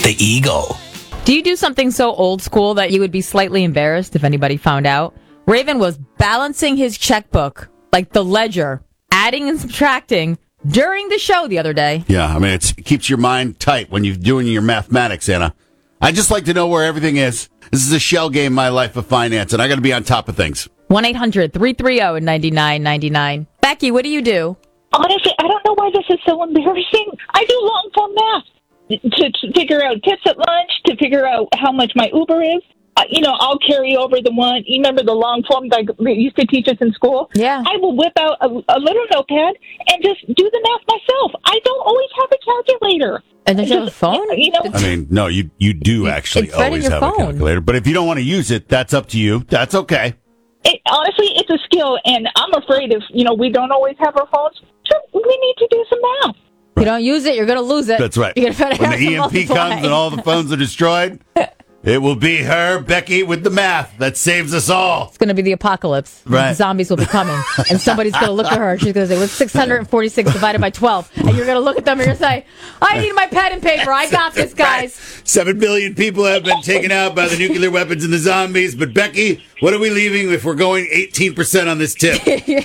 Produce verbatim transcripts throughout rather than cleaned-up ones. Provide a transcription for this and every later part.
the Eagle. Do you do something so old school that you would be slightly embarrassed if anybody found out? Raven was balancing his checkbook, like the ledger, adding and subtracting during the show the other day. Yeah, I mean, it's, it keeps your mind tight when you're doing your mathematics, Anna. I just like to know where everything is. This is a shell game, My Life of Finance, and I got to be on top of things. one eight hundred three three zero nine nine nine nine. Becky, what do you do? Honestly, I don't know why this is so embarrassing. I do long form math to, to figure out tips at lunch, to figure out how much my Uber is. Uh, you know, I'll carry over the one. You remember the long form that they used to teach us in school? Yeah. I will whip out a, a little notepad and just do the math myself. I don't always have a calculator. And don't you have a phone? You know, I mean, no, you you do actually It's right in always your have phone. a calculator. But if you don't want to use it, that's up to you. That's okay. it, honestly, it's a skill, and I'm afraid if, you know, we don't always have our phones, so we need to do some math. If you don't use it, you're going to lose it. That's right. You're gonna When have the to E M P multiply. comes and all the phones are destroyed, it will be her, Becky, with the math that saves us all. It's going to be the apocalypse. Right. Zombies will be coming. And somebody's going to look at her. She's going to say, what's six hundred forty-six divided by twelve? And you're going to look at them and you're going to say, I need my pen and paper. I got this, guys. Seven billion people have been taken out by the nuclear weapons and the zombies. But, Becky, what are we leaving if we're going eighteen percent on this tip?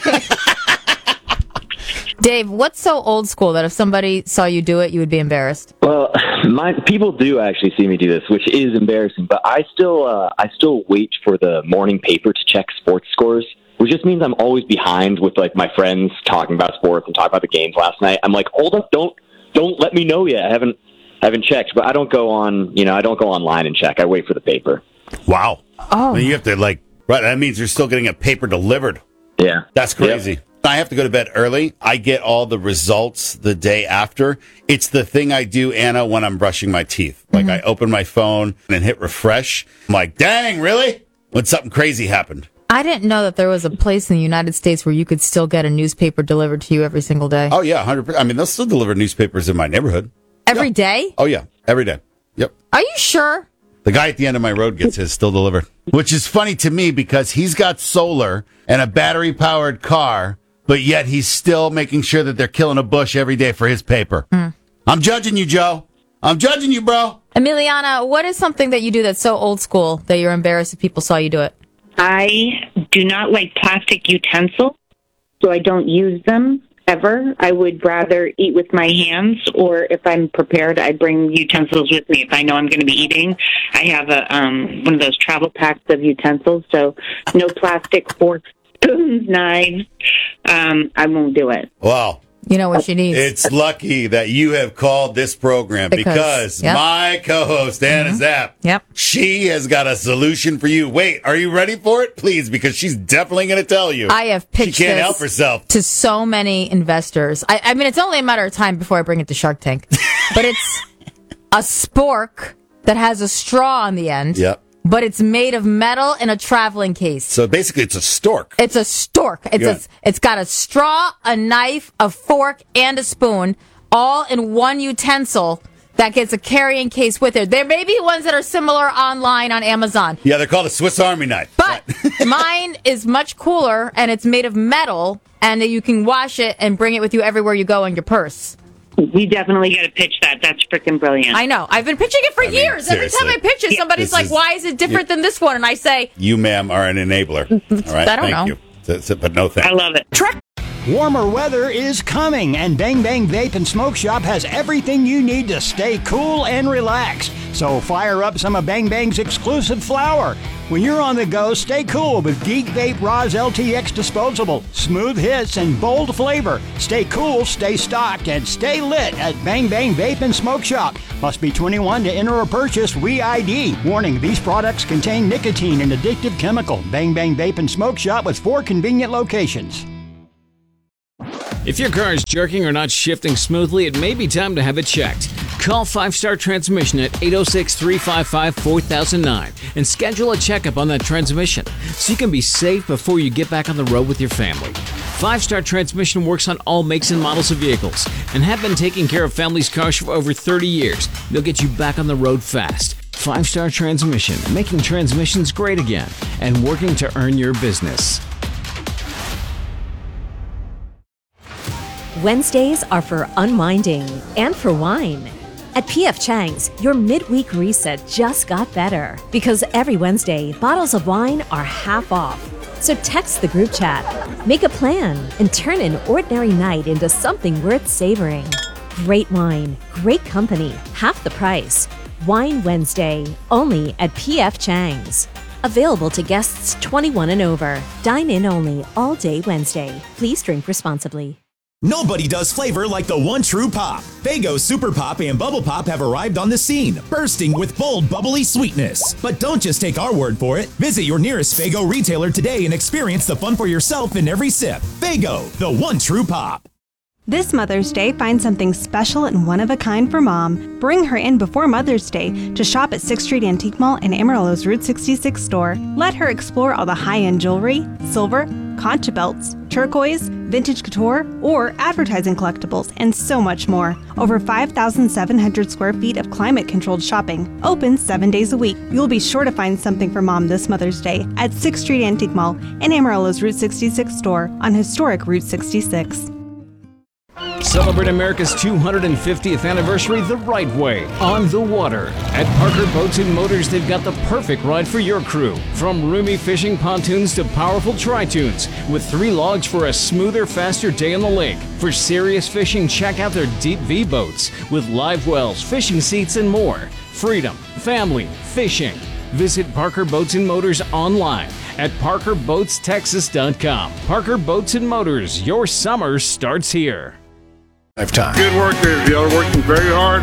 Dave, what's so old school that if somebody saw you do it, you would be embarrassed? Well, my people do actually see me do this, which is embarrassing. But I still, uh, I still wait for the morning paper to check sports scores, which just means I'm always behind with like my friends talking about sports and talking about the games last night. I'm like, hold up, don't, don't let me know yet. I haven't, I haven't checked, but I don't go on, you know, I don't go online and check. I wait for the paper. Wow. Oh. I mean, you have to, like, right, that means you're still getting a paper delivered. Yeah. That's crazy. Yep. I have to go to bed early. I get all the results the day after. It's the thing I do, Anna, when I'm brushing my teeth. Like, I open my phone and hit refresh. I'm like, dang, really? When something crazy happened. I didn't know that there was a place in the United States where you could still get a newspaper delivered to you every single day. Oh, yeah, one hundred percent. I mean, they'll still deliver newspapers in my neighborhood. Every Yeah. day? Oh, yeah, every day. Yep. Are you sure? The guy at the end of my road gets his still delivered, which is funny to me because he's got solar and a battery-powered car, but yet he's still making sure that they're killing a bush every day for his paper. Mm. I'm judging you, Joe. I'm judging you, bro. Emiliana, what is something that you do that's so old school that you're embarrassed if people saw you do it? I do not like plastic utensils, so I don't use them ever. I would rather eat with my hands, or if I'm prepared, I bring utensils with me. If I know I'm going to be eating, I have a um, one of those travel packs of utensils, so no plastic forks, spoons, knives. Um, I won't do it. Wow. You know what she needs. It's lucky that you have called this program because, Because, yep. my co-host, Anna Mhm. Zapp, Yep. she has got a solution for you. Wait, are you ready for it? Please, because she's definitely going to tell you. I have pitched She can't this help herself. to so many investors. I, I mean, it's only a matter of time before I bring it to Shark Tank. But it's a spork that has a straw on the end. Yep. But it's made of metal in a traveling case. So basically, it's a stork. It's a stork. It's Yeah. a, it's got a straw, a knife, a fork, and a spoon, all in one utensil that gets a carrying case with it. There may be ones that are similar online on Amazon. Yeah, they're called a Swiss Army knife. But mine is much cooler, and it's made of metal, and you can wash it and bring it with you everywhere you go in your purse. We definitely got to pitch that. That's freaking brilliant. I know. I've been pitching it for I mean, years. Every time I seriously. pitch it, somebody's This like, is- why is it different than this one? And I say, You, ma'am, are an enabler. All right, I don't thank know. you. That's it, but no thanks. I love it. Warmer weather is coming, and Bang Bang Vape and Smoke Shop has everything you need to stay cool and relaxed. So fire up some of Bang Bang's exclusive flower. When you're on the go, stay cool with Geek Vape Roz L T X Disposable. Smooth hits and bold flavor. Stay cool, stay stocked, and stay lit at Bang Bang Vape and Smoke Shop. Must be twenty-one to enter or purchase V I D. Warning, these products contain nicotine and addictive chemical. Bang Bang Vape and Smoke Shop with four convenient locations. If your car is jerking or not shifting smoothly, it may be time to have it checked. Call Five Star Transmission at eight oh six, three five five, four thousand nine and schedule a checkup on that transmission so you can be safe before you get back on the road with your family. Five Star Transmission works on all makes and models of vehicles and have been taking care of families' cars for over thirty years. They'll get you back on the road fast. Five Star Transmission, making transmissions great again and working to earn your business. Wednesdays are for unwinding and for wine. At P F Chang's, your midweek reset just got better because every Wednesday, bottles of wine are half off. So text the group chat, make a plan, and turn an ordinary night into something worth savoring. Great wine, great company, half the price. Wine Wednesday, only at P F Chang's. Available to guests twenty-one and over. Dine in only all day Wednesday. Please drink responsibly. Nobody does flavor like the one true pop. Faygo Super Pop and Bubble Pop have arrived on the scene, bursting with bold, bubbly sweetness. But don't just take our word for it. Visit your nearest Faygo retailer today and experience the fun for yourself in every sip. Faygo, the one true pop. This Mother's Day, find something special and one-of-a-kind for Mom. Bring her in before Mother's Day to shop at sixth Street Antique Mall and Amarillo's Route sixty-six store. Let her explore all the high-end jewelry, silver, concha belts, turquoise, vintage couture, or advertising collectibles, and so much more. Over five thousand seven hundred square feet of climate-controlled shopping. Open seven days a week. You'll be sure to find something for Mom this Mother's Day at sixth Street Antique Mall and Amarillo's Route sixty-six store on historic Route sixty-six. Celebrate America's two hundred fiftieth anniversary the right way, on the water. At Parker Boats and Motors, they've got the perfect ride for your crew. From roomy fishing pontoons to powerful tri-tunes, with three logs for a smoother, faster day on the lake. For serious fishing, check out their Deep V boats with live wells, fishing seats, and more. Freedom, family, fishing. Visit Parker Boats and Motors online at parker boats texas dot com. Parker Boats and Motors, your summer starts here. Lifetime. Good work there. Y'all are working very hard.